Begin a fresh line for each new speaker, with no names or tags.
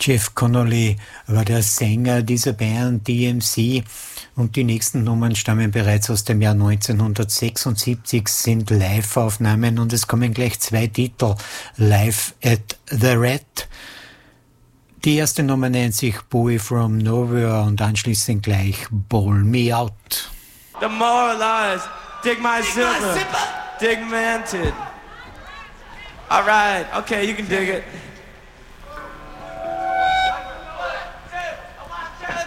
Jeff Connolly war der Sänger dieser Band DMC und die nächsten Nummern stammen bereits aus dem Jahr 1976, sind Live-Aufnahmen und es kommen gleich 2 Titel. Live at the Rat. Die erste Nummer nennt sich Boy from Nowhere und anschließend gleich Ball Me Out.
Demoralized, dig my zipper, dig manted. All right, okay, you can dig it.